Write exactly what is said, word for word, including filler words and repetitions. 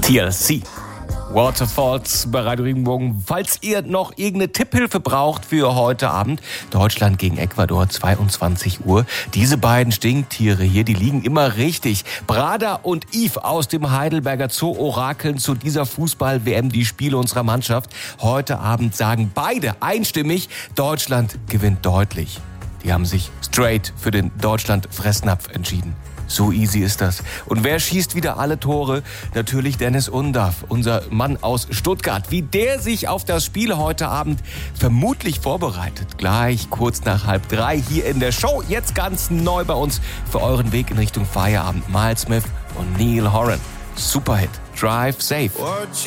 T L C. Waterfalls bei Radio Regenbogen. Falls ihr noch irgendeine Tipphilfe braucht für heute Abend, Deutschland gegen Ecuador, zweiundzwanzig Uhr. Diese beiden Stinktiere hier, die liegen immer richtig. Brada und Yves aus dem Heidelberger Zoo orakeln zu dieser Fußball-W M die Spiele unserer Mannschaft. Heute Abend sagen beide einstimmig, Deutschland gewinnt deutlich. Die haben sich straight für den Deutschland-Fressnapf entschieden. So easy ist das. Und wer schießt wieder alle Tore? Natürlich Dennis Undaff, unser Mann aus Stuttgart. Wie der sich auf das Spiel heute Abend vermutlich vorbereitet. Gleich kurz nach halb drei hier in der Show. Jetzt ganz neu bei uns für euren Weg in Richtung Feierabend. Miles Smith und Neil Horan. Superhit. Drive Safe.